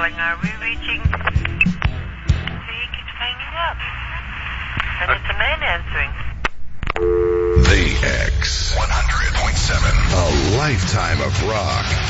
calling. Are we reaching? See, he keeps hanging up. And it's a man answering. The X 100.7. A lifetime of rock.